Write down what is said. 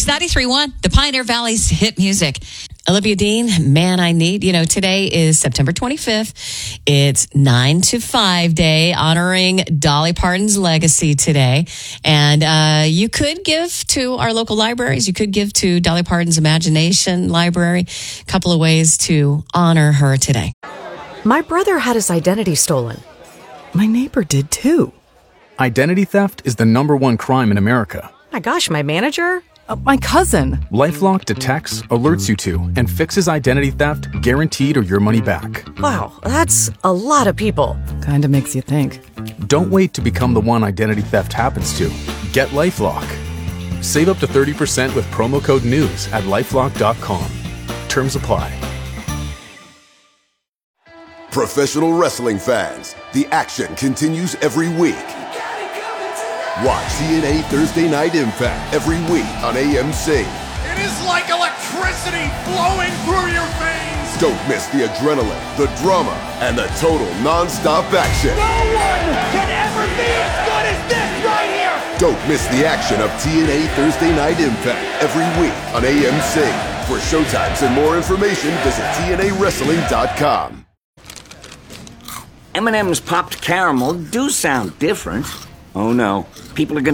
93.1, the Pioneer Valley's hit music. Olivia Dean, Man I Need. You know, today is September 25th. It's 9 to 5 day, honoring Dolly Parton's legacy today. And you could give to our local libraries. You could give to Dolly Parton's Imagination Library. A couple of ways to honor her today. My brother had his identity stolen. My neighbor did too. Identity theft is the #1 crime in America. My gosh, my manager? My cousin. LifeLock detects, alerts you to, and fixes identity theft, guaranteed or your money back. Wow, that's a lot of people. Kinda makes you think. Don't wait to become the one identity theft happens to. Get LifeLock. Save up to 30% with promo code NEWS at LifeLock.com. Terms apply. Professional wrestling fans, the action continues every week. Watch TNA Thursday Night Impact every week on AMC. It is like electricity flowing through your veins. Don't miss the adrenaline, the drama, and the total non-stop action. No one can ever be as good as this right here. Don't miss the action of TNA Thursday Night Impact every week on AMC. For showtimes and more information, visit TNAWrestling.com. M&M's popped caramel do sound different. Oh no, people are gonna